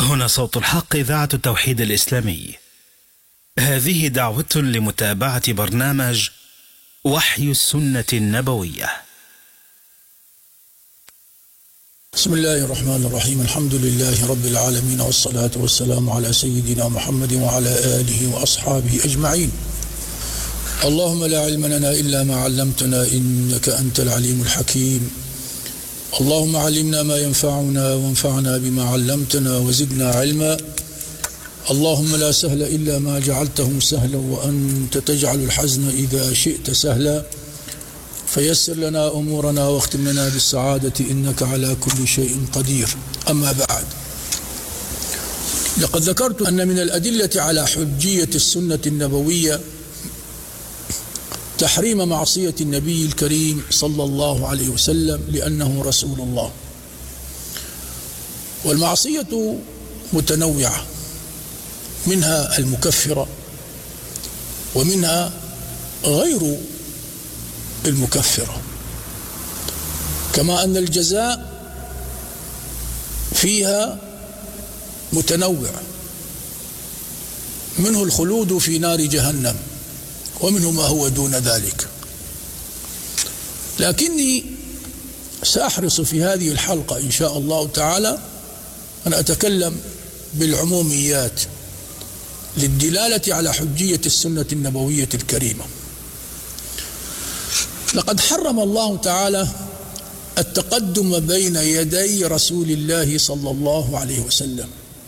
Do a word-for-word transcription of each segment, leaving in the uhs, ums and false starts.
هنا صوت الحق، إذاعة التوحيد الإسلامي. هذه دعوة لمتابعة برنامج وحي السنة النبوية. بسم الله الرحمن الرحيم. الحمد لله رب العالمين، والصلاة والسلام على سيدنا محمد وعلى آله وأصحابه أجمعين. اللهم لا علم لنا إلا ما علمتنا إنك أنت العليم الحكيم. اللهم علمنا ما ينفعنا وانفعنا بما علمتنا وزدنا علما. اللهم لا سهل إلا ما جعلته سهلا وأنت تجعل الحزن إذا شئت سهلا. فيسر لنا أمورنا واختم لنا بالسعادة إنك على كل شيء قدير. أما بعد، لقد ذكرت أن من الأدلة على حجية السنة النبوية تحريم معصية النبي الكريم صلى الله عليه وسلم لأنه رسول الله. والمعصية متنوعة، منها المكفرة ومنها غير المكفرة، كما أن الجزاء فيها متنوع، منه الخلود في نار جهنم ومنه ما هو دون ذلك. لكني سأحرص في هذه الحلقة إن شاء الله تعالى أن أتكلم بالعموميات للدلالة على حجية السنة النبوية الكريمة. لقد حرم الله تعالى التقدم بين يدي رسول الله صلى الله عليه وسلم،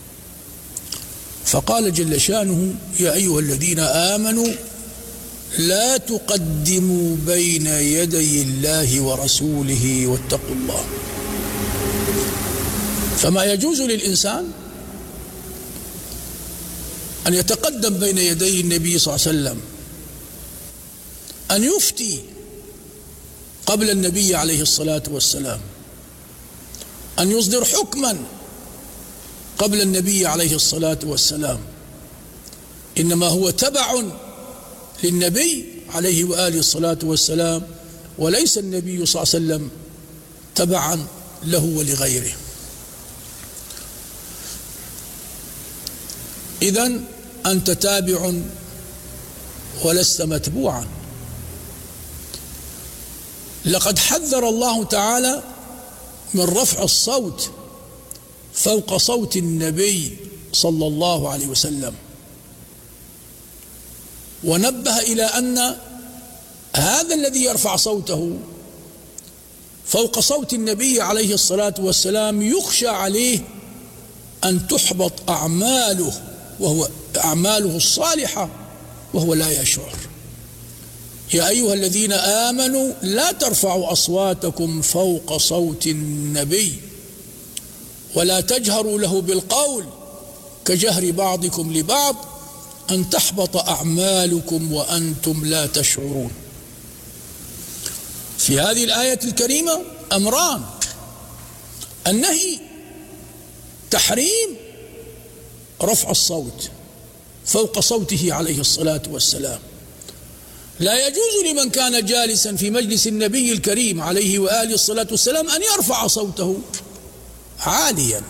فقال جل شانه: يا أيها الذين آمنوا لا تقدموا بين يدي الله ورسوله واتقوا الله. فما يجوز للإنسان أن يتقدم بين يدي النبي صلى الله عليه وسلم، أن يفتي قبل النبي عليه الصلاة والسلام، أن يصدر حكما قبل النبي عليه الصلاة والسلام، إنما هو تبع للنبي عليه وآله الصلاة والسلام، وليس النبي صلى الله عليه وسلم تبعا له ولغيره. إذن أنت تابع ولست متبوعا. لقد حذر الله تعالى من رفع الصوت فوق صوت النبي صلى الله عليه وسلم، ونبه إلى أن هذا الذي يرفع صوته فوق صوت النبي عليه الصلاة والسلام يخشى عليه أن تحبط أعماله، وهو أعماله الصالحة وهو لا يشعر. يا أيها الذين آمنوا لا ترفعوا أصواتكم فوق صوت النبي ولا تجهروا له بالقول كجهر بعضكم لبعض أن تحبط أعمالكم وأنتم لا تشعرون. في هذه الآية الكريمة أمران: النهي تحريم رفع الصوت فوق صوته عليه الصلاة والسلام. لا يجوز لمن كان جالسا في مجلس النبي الكريم عليه وآله الصلاة والسلام أن يرفع صوته عاليا،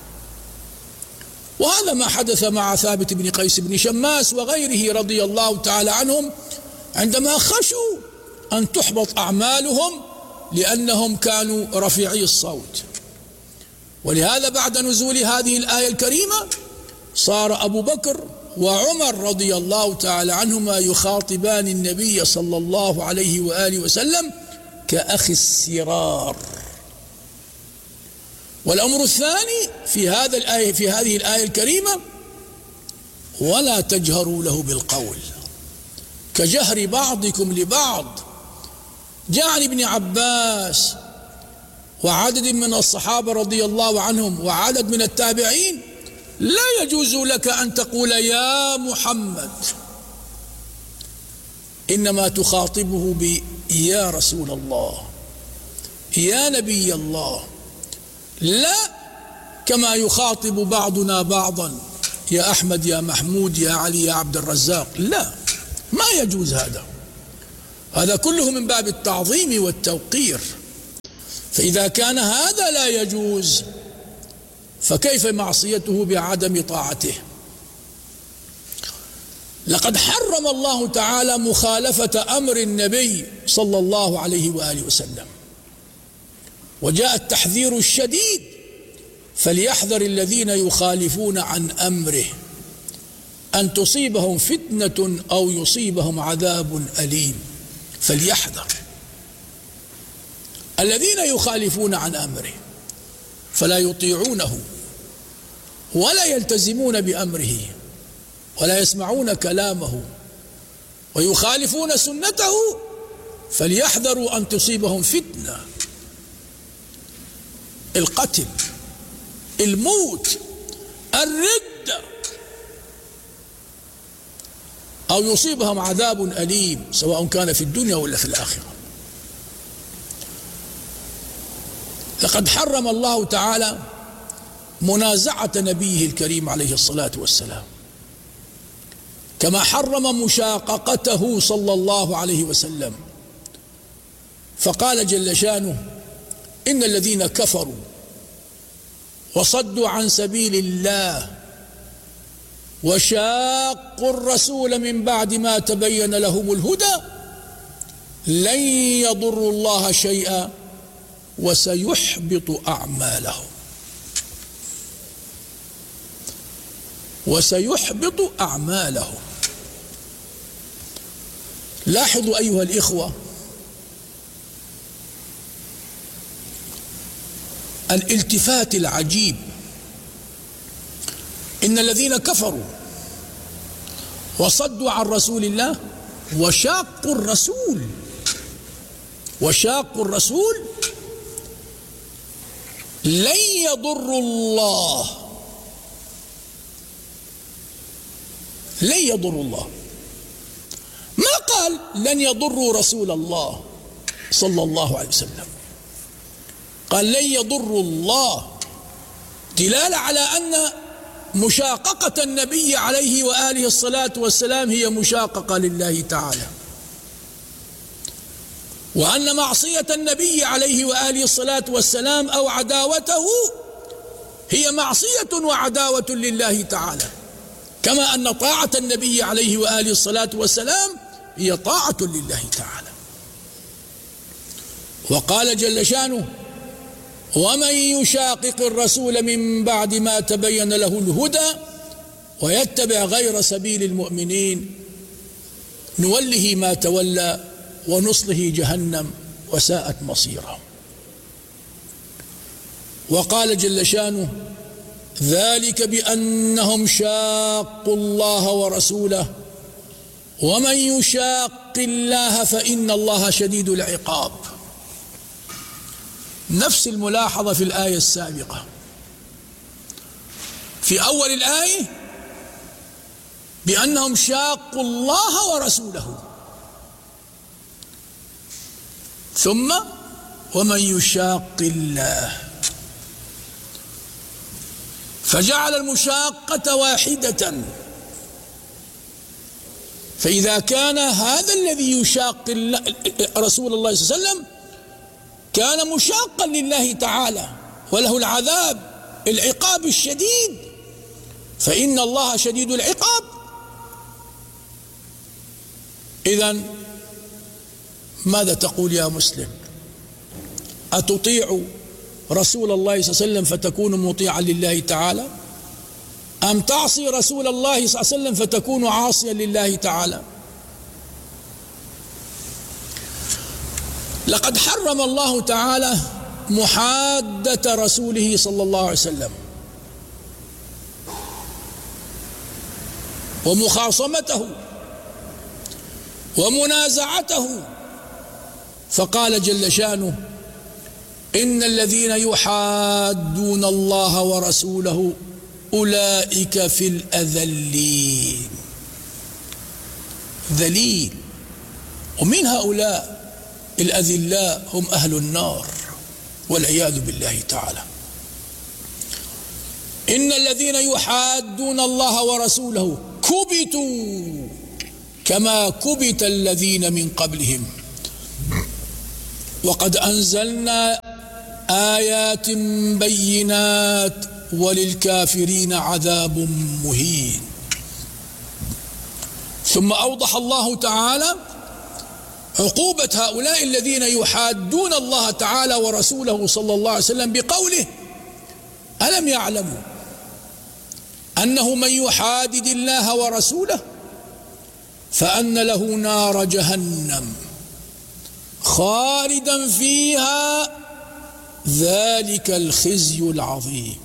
وهذا ما حدث مع ثابت بن قيس بن شماس وغيره رضي الله تعالى عنهم عندما خشوا أن تحبط أعمالهم لأنهم كانوا رفيعي الصوت. ولهذا بعد نزول هذه الآية الكريمة صار أبو بكر وعمر رضي الله تعالى عنهما يخاطبان النبي صلى الله عليه وآله وسلم كأخي السرار. والأمر الثاني في هذا الآية في هذه الآية الكريمة: ولا تجهروا له بالقول كجهر بعضكم لبعض. جاء عن ابن عباس وعدد من الصحابة رضي الله عنهم وعدد من التابعين: لا يجوز لك أن تقول يا محمد، إنما تخاطبه ب يا رسول الله، يا نبي الله، لا كما يخاطب بعضنا بعضا يا أحمد يا محمود يا علي يا عبد الرزاق. لا، ما يجوز هذا. هذا كله من باب التعظيم والتوقير. فإذا كان هذا لا يجوز، فكيف معصيته بعدم طاعته؟ لقد حرم الله تعالى مخالفة أمر النبي صلى الله عليه وآله وسلم، وجاء التحذير الشديد: فليحذر الذين يخالفون عن أمره أن تصيبهم فتنة أو يصيبهم عذاب أليم. فليحذر الذين يخالفون عن أمره، فلا يطيعونه ولا يلتزمون بأمره ولا يسمعون كلامه ويخالفون سنته، فليحذروا أن تصيبهم فتنة، القتل، الموت، الردة، أو يصيبهم عذاب أليم سواء كان في الدنيا ولا في الآخرة. لقد حرم الله تعالى منازعة نبيه الكريم عليه الصلاة والسلام، كما حرم مشاققته صلى الله عليه وسلم، فقال جل شانه: إن الذين كفروا وصدوا عن سبيل الله وشاقوا الرسول من بعد ما تبين لهم الهدى لن يضروا الله شيئا وسيحبط أعمالهم وسيحبط أعمالهم. لاحظوا أيها الإخوة الالتفات العجيب: إن الذين كفروا وصدوا عن رسول الله وشاقوا الرسول وشاقوا الرسول لن يضروا الله لن يضروا الله ما قال لن يضروا رسول الله صلى الله عليه وسلم، قال لن يضروا الله، دلالة على أن مشاققة النبي عليه وآله الصلاة والسلام هي مشاققة لله تعالى، وأن معصية النبي عليه وآله الصلاة والسلام أو عداوته هي معصية وعداوة لله تعالى، كما أن طاعة النبي عليه وآله الصلاة والسلام هي طاعة لله تعالى. وقال جل شانه: ومن يشاقق الرسول من بعد ما تبين له الهدى ويتبع غير سبيل المؤمنين نوله ما تولى ونصله جهنم وساءت مصيرا. وقال جل شانه: ذلك بأنهم شاقوا الله ورسوله ومن يشاق الله فإن الله شديد العقاب. نفس الملاحظة في الآية السابقة. في أول الآية بأنهم شاقوا الله ورسوله، ثم ومن يشاق الله، فجعل المشاقة واحدة. فإذا كان هذا الذي يشاق رسول الله صلى الله عليه وسلم كان مشاقا لله تعالى وله العذاب العقاب الشديد، فإن الله شديد العقاب. إذن ماذا تقول يا مسلم؟ أتطيع رسول الله صلى الله عليه وسلم فتكون مطيعا لله تعالى، أم تعصي رسول الله صلى الله عليه وسلم فتكون عاصيا لله تعالى؟ لقد حرم الله تعالى محادة رسوله صلى الله عليه وسلم ومخاصمته ومنازعته، فقال جل شانه: إن الذين يحادون الله ورسوله أولئك في الأذلين. ذليل، ومن هؤلاء الأذلاء هم أهل النار والعياذ بالله تعالى. إن الذين يحادون الله ورسوله كبتوا كما كبت الذين من قبلهم وقد أنزلنا آيات بينات وللكافرين عذاب مهين. ثم أوضح الله تعالى عقوبة هؤلاء الذين يحادون الله تعالى ورسوله صلى الله عليه وسلم بقوله: ألم يعلموا أنه من يحادد الله ورسوله فأن له نار جهنم خالدا فيها ذلك الخزي العظيم.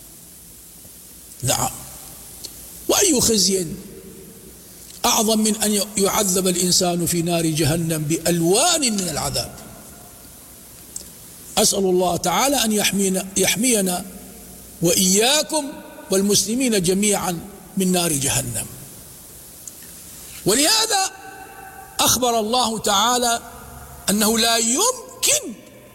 نعم، وأي خزي أعظم من أن يعذب الإنسان في نار جهنم بألوان من العذاب. أسأل الله تعالى أن يحمينا, يحمينا وإياكم والمسلمين جميعا من نار جهنم. ولهذا أخبر الله تعالى أنه لا يمكن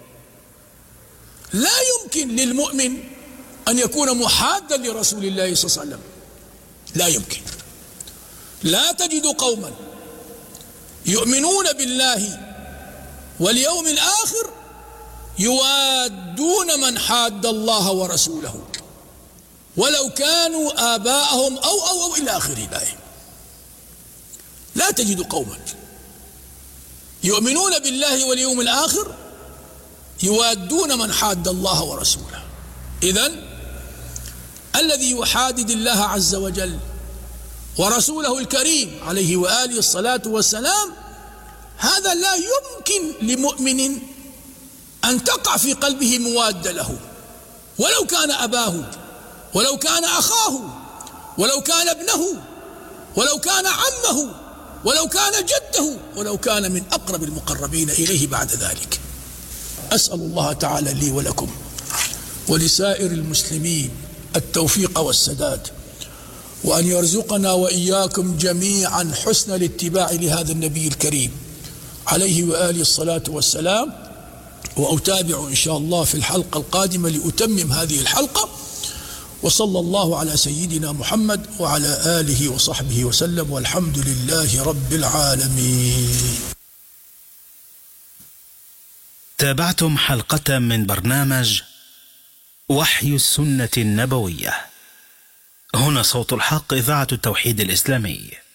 لا يمكن للمؤمن أن يكون محادا لرسول الله صلى الله عليه وسلم. لا يمكن. لا تجد قوما يؤمنون بالله واليوم الآخر يوادون من حاد الله ورسوله ولو كانوا آباءهم أو أو أو إلى آخر الآية. لا تجد قوما يؤمنون بالله واليوم الآخر يوادون من حاد الله ورسوله. إذن الذي يحادد الله عز وجل ورسوله الكريم عليه وآله الصلاة والسلام، هذا لا يمكن لمؤمن أن تقع في قلبه موادة له، ولو كان أباه، ولو كان أخاه، ولو كان ابنه، ولو كان عمه، ولو كان جده، ولو كان من أقرب المقربين إليه بعد ذلك. أسأل الله تعالى لي ولكم ولسائر المسلمين التوفيق والسداد، وأن يرزقنا وإياكم جميعا حسن الاتباع لهذا النبي الكريم عليه وآله الصلاة والسلام. وأتابع إن شاء الله في الحلقة القادمة لأتمم هذه الحلقة. وصلى الله على سيدنا محمد وعلى آله وصحبه وسلم، والحمد لله رب العالمين. تابعتم حلقة من برنامج وحي السنة النبوية. هنا صوت الحق، إذاعة التوحيد الإسلامي.